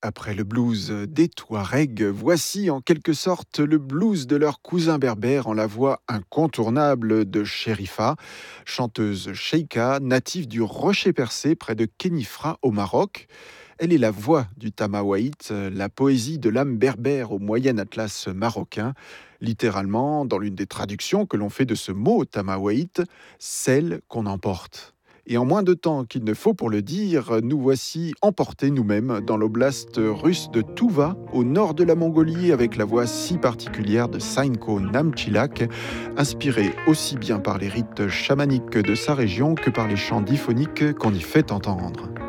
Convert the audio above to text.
Après le blues des Touaregs, voici en quelque sorte le blues de leur cousin berbère en la voix incontournable de Chérifa, chanteuse cheika, native du Rocher Percé près de Khénifra au Maroc. Elle est la voix du Tamawaït, la poésie de l'âme berbère au Moyen Atlas marocain. Littéralement, dans l'une des traductions que l'on fait de ce mot Tamawaït, celle qu'on emporte. Et en moins de temps qu'il ne faut pour le dire, nous voici emportés nous-mêmes dans l'oblast russe de Touva, au nord de la Mongolie, avec la voix si particulière de Sainko Namchilak, inspirée aussi bien par les rites chamaniques de sa région que par les chants diphoniques qu'on y fait entendre.